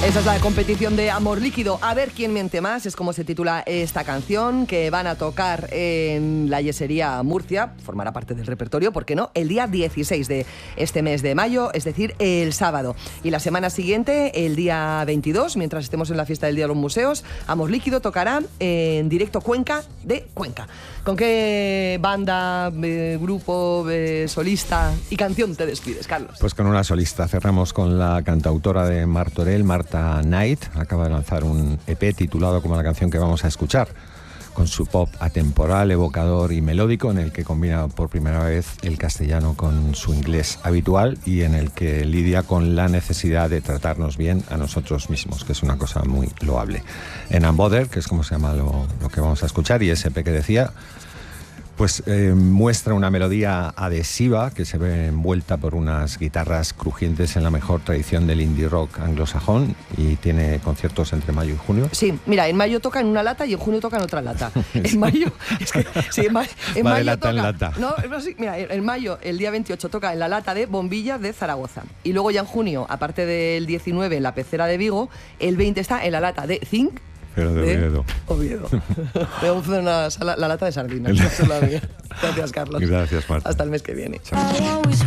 Esa es la competición de Amor Líquido. A ver quién miente más, es como se titula esta canción, que van a tocar en la Yesería Murcia, formará parte del repertorio, ¿por qué no?, el día 16 de este mes de mayo, es decir, el sábado. Y la semana siguiente, el día 22, mientras estemos en la fiesta del Día de los Museos, Amor Líquido tocará en directo Cuenca de Cuenca. ¿Con qué banda, grupo, solista y canción te despides, Carlos? Pues con una solista. Cerramos con la cantautora de Martorell, Marta Knight. Acaba de lanzar un EP titulado como la canción que vamos a escuchar, con su pop atemporal, evocador y melódico, en el que combina por primera vez el castellano con su inglés habitual y en el que lidia con la necesidad de tratarnos bien a nosotros mismos, que es una cosa muy loable. En Unbother, que es como se llama lo que vamos a escuchar, y ese EP que decía, pues muestra una melodía adhesiva que se ve envuelta por unas guitarras crujientes en la mejor tradición del indie rock anglosajón, y tiene conciertos entre mayo y junio. Sí, mira, en mayo toca en una lata y en junio toca en otra lata. En mayo, es que sí, en mayo de lata toca, en lata. No, sí, mira, en mayo, el día 28 toca en la lata de Bombillas de Zaragoza. Y luego ya en junio, aparte del 19 en la Pecera de Vigo, el 20 está en la lata de Zinc. Pero de Oviedo. Me gusta la lata de sardinas. No la mía. Gracias, Carlos. Gracias, Marta. Hasta el mes que viene. Chao.